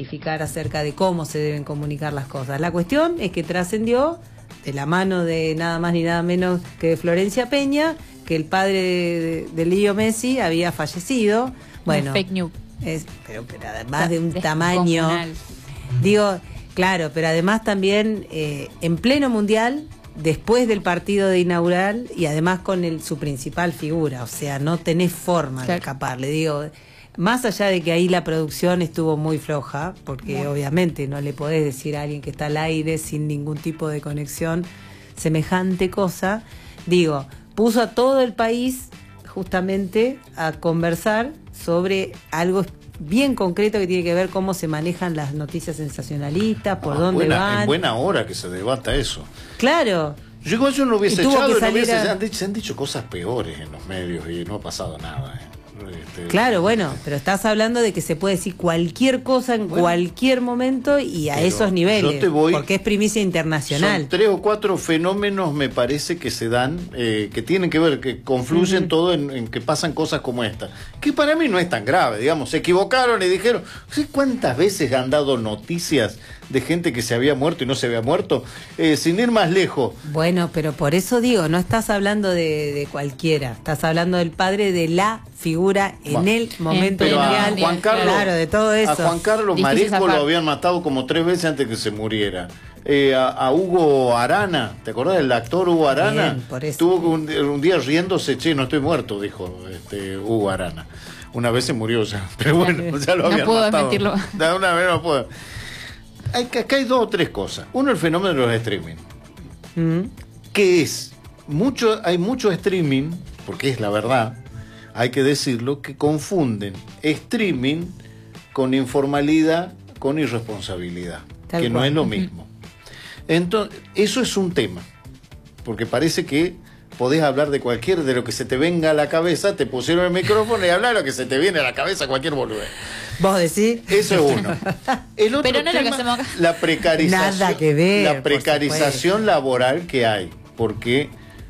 simplificar acerca de cómo se deben comunicar las cosas. La cuestión es que trascendió de la mano de nada más ni nada menos que de Florencia Peña, que el padre de Leo Messi había fallecido. Bueno, fake news. Pero además de un tamaño, digo, claro, pero además también en pleno mundial, después del partido de inaugural y además con su principal figura, o sea, no tenés forma de escaparle, digo, más allá de que ahí la producción estuvo muy floja, porque obviamente no le podés decir a alguien que está al aire sin ningún tipo de conexión semejante cosa, digo, puso a todo el país justamente a conversar sobre algo bien concreto que tiene que ver cómo se manejan las noticias sensacionalistas, por dónde van. En buena hora que se debata eso. Claro. Yo no lo hubiese echado, se han dicho cosas peores en los medios y no ha pasado nada. Claro, bueno, pero estás hablando de que se puede decir cualquier cosa en cualquier momento y a esos niveles, porque es primicia internacional. Son 3 o 4 fenómenos, me parece, que se dan, que tienen que ver, que confluyen todo en que pasan cosas como esta, que para mí no es tan grave, digamos, se equivocaron y dijeron, ¿sí cuántas veces han dado noticias de gente que se había muerto y no se había muerto? Sin ir más lejos. Bueno, pero por eso digo, no estás hablando de cualquiera, estás hablando del padre de la figura en el momento mundial. A Juan Carlos, claro, de todo eso. A Juan Carlos Marisco lo habían matado como 3 veces antes que se muriera. A Hugo Arana, ¿te acordás del actor Hugo Arana? Bien, por eso. Estuvo un día riéndose, che, no estoy muerto, dijo Hugo Arana. Una vez se murió ya, pero bueno, ya lo habían matado. No puedo desmentirlo. Una vez no puedo. Acá hay 2 o 3 cosas. Uno, el fenómeno de los streaming. ¿Qué es? Hay mucho streaming, porque es la verdad, hay que decirlo, que confunden streaming con informalidad, con irresponsabilidad, que no es lo mismo. Entonces, eso es un tema, porque parece que podés hablar de lo que se te venga a la cabeza, te pusieron el micrófono y hablar de lo que se te viene a la cabeza, cualquier boludez. ¿Vos decís? Eso es uno. El otro pero no tema, es lo que hacemos acá. La precarización. Nada que ver. La precarización laboral que hay, porque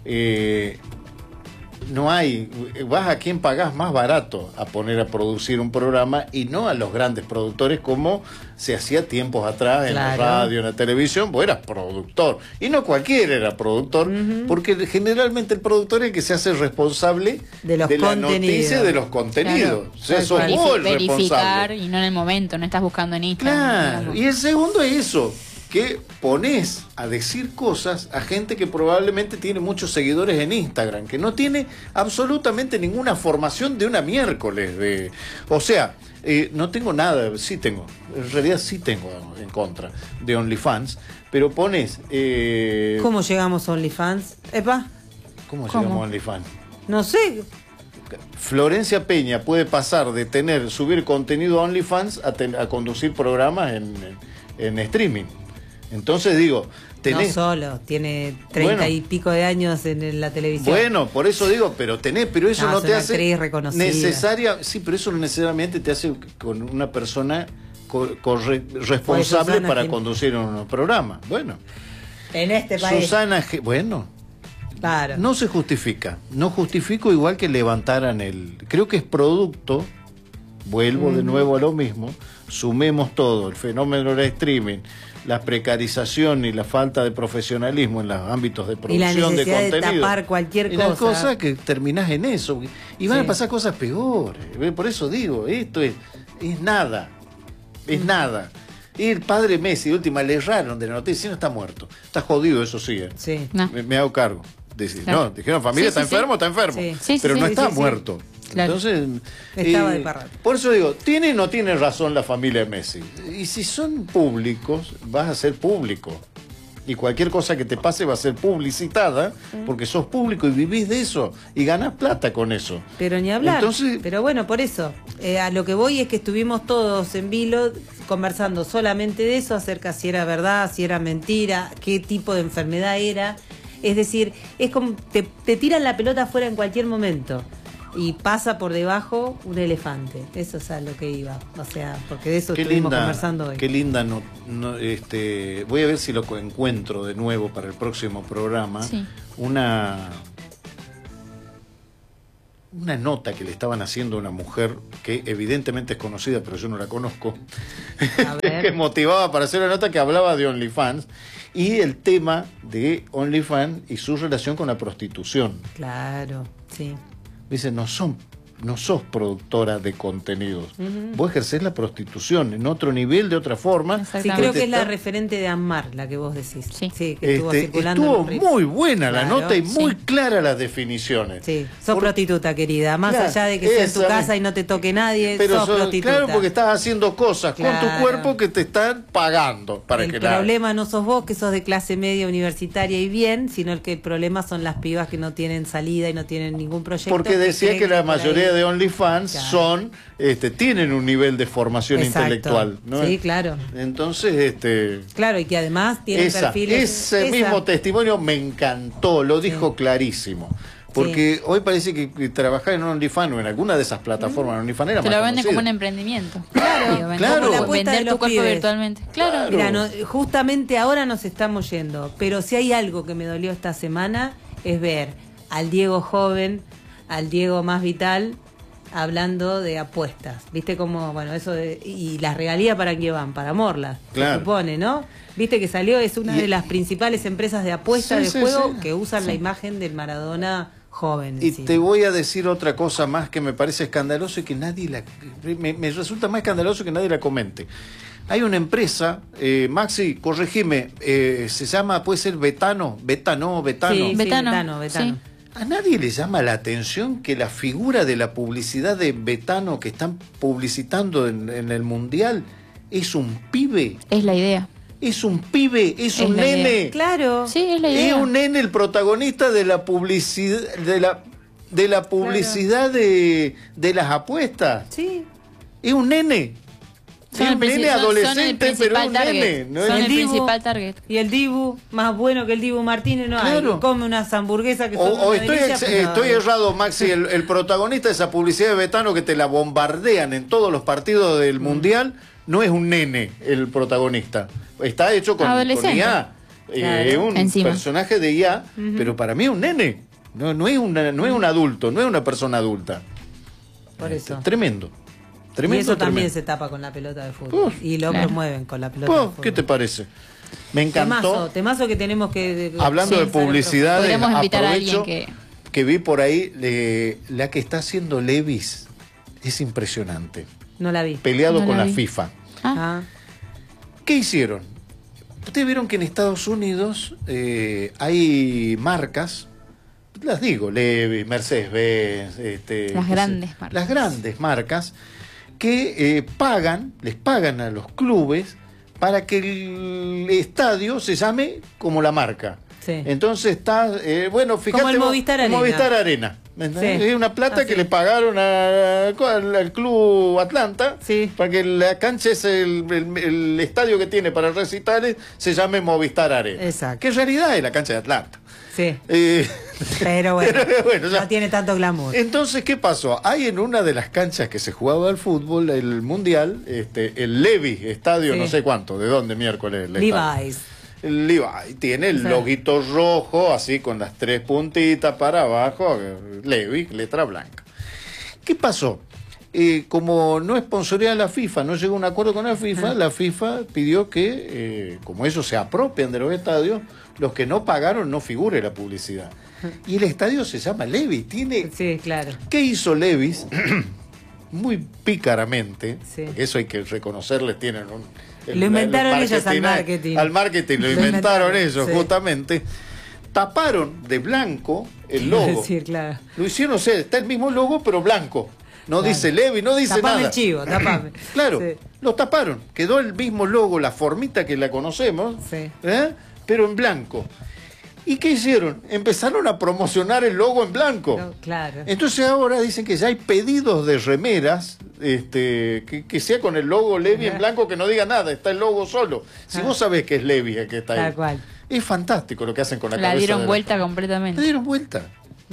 no hay, vas a quien pagás más barato a poner a producir un programa y no a los grandes productores como se hacía tiempos atrás en la radio, en la televisión, vos eras productor y no cualquiera era productor, porque generalmente el productor es el que se hace responsable de la noticia, de los contenidos. Claro. O sea, sos vos el verificar responsable. Y no en el momento, no estás buscando en Instagram. Claro, y el segundo es eso, que pones a decir cosas a gente que probablemente tiene muchos seguidores en Instagram, que no tiene absolutamente ninguna formación de una miércoles. O sea, no tengo nada, en realidad sí tengo en contra de OnlyFans, pero pones... ¿Cómo llegamos a OnlyFans? ¿Epa? ¿Cómo llegamos a OnlyFans? No sé. Florencia Peña puede pasar de subir contenido a OnlyFans a conducir programas en streaming. Entonces digo, no solo, tiene 30 y pico de años en la televisión. Bueno, por eso digo, pero eso no te hace necesaria. Sí, pero eso no necesariamente te hace con una persona responsable para conducir un programa. Bueno, en este país. Susana, bueno, claro. No se justifica. No justifico igual que levantaran creo que es producto, vuelvo de nuevo a lo mismo, sumemos todo, el fenómeno del streaming, la precarización y la falta de profesionalismo en los ámbitos de producción de contenido. De tapar cualquier cosa. Y la cosa que terminás en eso. Y van a pasar cosas peores. Por eso digo, esto es nada. Es nada. Y el padre Messi, de última, le erraron de la noticia, no está muerto. Está jodido, eso sí. Sí. No. Me hago cargo. No, dijeron, familia, está enfermo, está enfermo. Sí. Pero no está muerto. Claro. Entonces, estaba de parranda. Por eso digo, ¿tiene o no tiene razón la familia Messi? Y si son públicos, vas a ser público. Y cualquier cosa que te pase va a ser publicitada, porque sos público y vivís de eso, y ganás plata con eso. Pero ni hablar. Pero bueno, por eso, a lo que voy es que estuvimos todos en vilo conversando solamente de eso, acerca si era verdad, si era mentira, qué tipo de enfermedad era. Es decir, es como te tiran la pelota afuera en cualquier momento. Y pasa por debajo un elefante. Eso es a lo que iba. O sea, porque de eso estuvimos conversando hoy. Qué linda. Voy a ver si lo encuentro de nuevo para el próximo programa. Sí. Una nota que le estaban haciendo a una mujer que evidentemente es conocida, pero yo no la conozco. que motivaba para hacer una nota que hablaba de OnlyFans y el tema de OnlyFans y su relación con la prostitución. Claro, sí. Dice, no sos productora de contenidos. Vos ejercés la prostitución en otro nivel, de otra forma. Sí, creo que es la referente de ANMAR, la que vos decís. Sí, que estuvo circulando. Estuvo muy buena la nota y muy clara las definiciones. Sí, sos prostituta, querida. Más allá de que sea en tu casa y no te toque nadie, pero sos prostituta. Claro, porque estás haciendo cosas con tu cuerpo que te están pagando para que el problema no sos vos, que sos de clase media universitaria y bien, sino el problema son las pibas que no tienen salida y no tienen ningún proyecto. Porque decía que la mayoría de OnlyFans tienen un nivel de formación intelectual, ¿no? Sí, claro. Entonces, claro, y que además tienen perfiles. Ese mismo testimonio me encantó, lo dijo clarísimo. Porque hoy parece que trabajar en OnlyFans o en alguna de esas plataformas OnlyFans era te más lo venden conocido. como un emprendimiento. Claro. Como la apuesta vender de tu cuerpo pibes. virtualmente. Claro. Mira, justamente ahora nos estamos yendo, pero si hay algo que me dolió esta semana es ver al Diego joven, al Diego más vital, hablando de apuestas. ¿Viste cómo, eso y las regalías para quién van? Para Morla, se supone, ¿no? Viste que salió, es una de las principales empresas de apuestas de juego que usan la imagen del Maradona joven. Y te voy a decir otra cosa más que me parece escandaloso y que nadie me resulta más escandaloso que nadie la comente. Hay una empresa, Maxi, corregime, se llama, puede ser Betano. Sí, Betano. Betano. ¿A nadie le llama la atención que la figura de la publicidad de Betano que están publicitando en el Mundial es un pibe? Es la idea. Es un pibe, es un nene. Idea. Claro. Sí, es la idea. Es un nene el protagonista de la publicidad, de la publicidad de las apuestas. Sí. Es un nene. Es un nene adolescente, pero es un nene. ¿No? Son el principal target. Y el Dibu, más bueno que el Dibu Martínez, no hay. Come unas hamburguesas que son o estoy errado, Maxi, el protagonista de esa publicidad de Betano que te la bombardean en todos los partidos del Mundial, no es un nene el protagonista. Está hecho con IA. Es un personaje de IA, pero para mí es un nene. No es un adulto, no es una persona adulta. Por eso. Tremendo. Y eso también se tapa con la pelota de fútbol. Y lo promueven con la pelota de fútbol. ¿Qué te parece? Me encantó. Temazo que tenemos que... Hablando de publicidades, podríamos invitar a alguien que vi por ahí, la que está haciendo Levis es impresionante. No la vi. Peleado con la FIFA. ¿Qué hicieron? Ustedes vieron que en Estados Unidos hay marcas, las digo, Levi's, Mercedes-Benz, las grandes marcas que les pagan a los clubes para que el estadio se llame como la marca. Sí. Entonces está, fíjate, como el Movistar Arena. Sí. Es una plata que le pagaron al Club Atlanta para que la cancha es el estadio que tiene para recitales se llame Movistar Arena. Exacto. Que en realidad es la cancha de Atlanta. Sí. Pero bueno, no tiene tanto glamour. Entonces, ¿qué pasó? Hay en una de las canchas que se jugaba al fútbol, el Mundial, el Levi's Estadio, no sé cuánto, ¿de dónde miércoles? Levi's. El Levi's tiene el loguito rojo, así con las 3 puntitas para abajo, Levi's, letra blanca. ¿Qué pasó? Como no sponsorea la FIFA, no llegó a un acuerdo con la FIFA pidió que, como ellos se apropian de los estadios, los que no pagaron no figure la publicidad. Y el estadio se llama Levi's, tiene... Sí, claro. ¿Qué hizo Levi's? Muy pícaramente, porque eso hay que reconocerles, tienen lo inventaron ellos al marketing. Al marketing lo inventaron ellos, justamente. Taparon de blanco el logo. Sí, claro. Lo hicieron, está el mismo logo, pero blanco. No dice Levi's, no dice tapame nada. El chivo, tapame. Claro, lo taparon. Quedó el mismo logo, la formita que la conocemos, pero en blanco. ¿Y qué hicieron? Empezaron a promocionar el logo en blanco. No, claro. Entonces ahora dicen que ya hay pedidos de remeras que sea con el logo Levi's en blanco, que no diga nada, está el logo solo. Si vos sabés que es Levi's el que está ahí. Tal cual. Es fantástico lo que hacen con la cabeza. La dieron vuelta completamente. La dieron vuelta.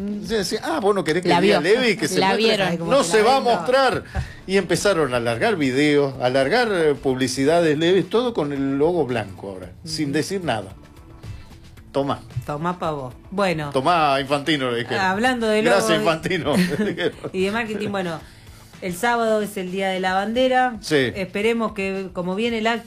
Vos no querés que diga Levi's, que se la muestre. Vieron. No se va a mostrar. Y empezaron a alargar videos, a alargar publicidades Levi's, todo con el logo blanco ahora, sin decir nada. Tomá para vos. Bueno. Tomá, Infantino, le dijeron. Hablando de logo. Gracias, Infantino. Y de marketing, el sábado es el Día de la Bandera. Sí. Esperemos que, como viene el acto